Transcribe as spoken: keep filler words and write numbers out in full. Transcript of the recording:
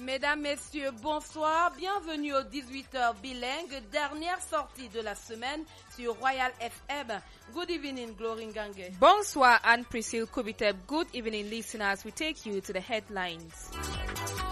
Mesdames, Messieurs, bonsoir. Bienvenue au dix-huit heures bilingue, dernière sortie de la semaine sur Royal F M. Good evening, Glory Ngange. Bonsoir, Anne-Priscille Kubiteb. Good evening, listeners. We take you to the headlines.